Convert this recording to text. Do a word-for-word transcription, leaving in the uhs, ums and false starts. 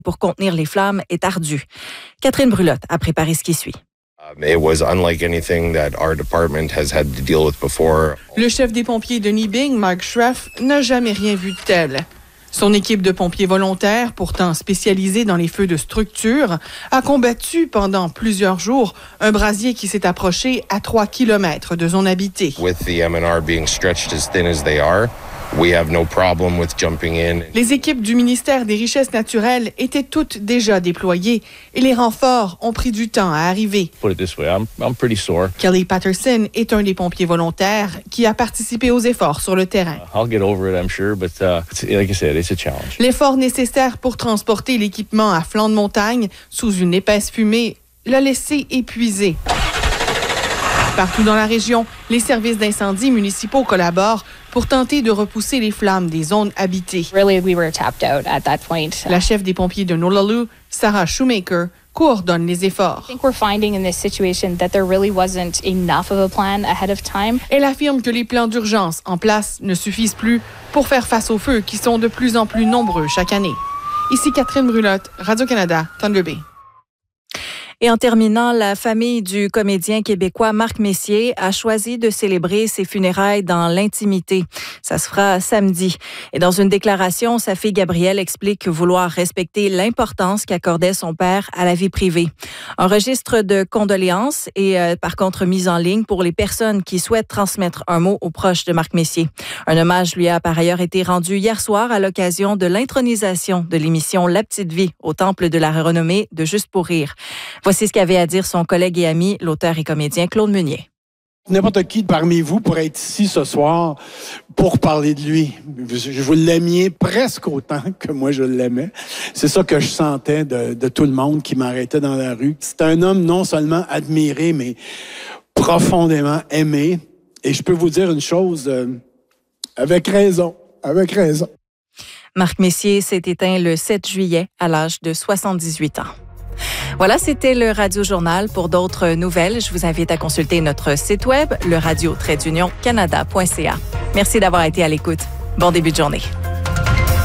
pour contenir les flammes est ardu. Catherine Brulotte a préparé ce qui suit. It was unlike anything that our department has had to deal with before. Le chef des pompiers de Nibing, Mark Schreff, n'a jamais rien vu de tel. Son équipe de pompiers volontaires, pourtant spécialisée dans les feux de structure, a combattu pendant plusieurs jours un brasier qui s'est approché à trois kilomètres de zone habitée. With the M N R being stretched as thin as they are, we have no problem with jumping in. Les équipes du ministère des Richesses naturelles étaient toutes déjà déployées et les renforts ont pris du temps à arriver. Put it this way, I'm, I'm pretty sore. Kelly Patterson est un des pompiers volontaires qui a participé aux efforts sur le terrain. I'll get over it, I'm sure, but uh, it's, like I said, it's a challenge. L'effort nécessaire pour transporter l'équipement à flanc de montagne sous une épaisse fumée l'a laissé épuisé. Partout dans la région, les services d'incendie municipaux collaborent pour tenter de repousser les flammes des zones habitées. Really, we were tapped out at that point. La chef des pompiers de Noolaloo, Sarah Shoemaker, coordonne les efforts. I think we're finding in this situation that there really wasn't enough of a plan ahead of time. Elle affirme que les plans d'urgence en place ne suffisent plus pour faire face aux feux qui sont de plus en plus nombreux chaque année. Ici Catherine Brulotte, Radio-Canada, Thunder Bay. Et en terminant, la famille du comédien québécois Marc Messier a choisi de célébrer ses funérailles dans l'intimité. Ça se fera samedi. Et dans une déclaration, sa fille Gabrielle explique vouloir respecter l'importance qu'accordait son père à la vie privée. Un registre de condoléances est euh, par contre mis en ligne pour les personnes qui souhaitent transmettre un mot aux proches de Marc Messier. Un hommage lui a par ailleurs été rendu hier soir à l'occasion de l'intronisation de l'émission La Petite Vie au Temple de la renommée de Juste pour rire. Voici ce qu'avait à dire son collègue et ami, l'auteur et comédien Claude Meunier. N'importe qui parmi vous pourrait être ici ce soir pour parler de lui. Je vous l'aimiez presque autant que moi je l'aimais. C'est ça que je sentais de, de tout le monde qui m'arrêtait dans la rue. C'est un homme non seulement admiré, mais profondément aimé. Et je peux vous dire une chose, euh, avec raison, avec raison. Marc Messier s'est éteint le sept juillet à l'âge de soixante-dix-huit ans. Voilà, c'était le Radio Journal. Pour d'autres nouvelles, je vous invite à consulter notre site web, le radio tiret d'union canada point c a. Merci d'avoir été à l'écoute. Bon début de journée.